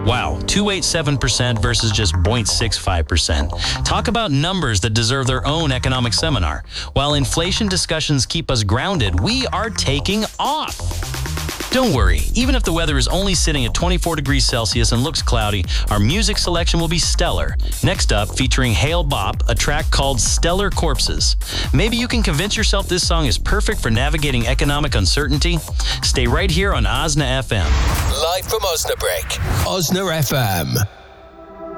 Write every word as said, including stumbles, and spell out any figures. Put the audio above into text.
Wow, two point eight seven percent versus just zero point six five percent. Talk about numbers that deserve their own economic seminar. While inflation discussions keep us grounded, we are taking off. Don't worry, even if the weather is only sitting at twenty-four degrees Celsius and looks cloudy, our music selection will be stellar. Next up, featuring Hale Bop, a track called Stellar Corpses. Maybe you can convince yourself this song is perfect for navigating economic uncertainty. Stay right here on Osna F M. Live from Osnabrück. Osna F M.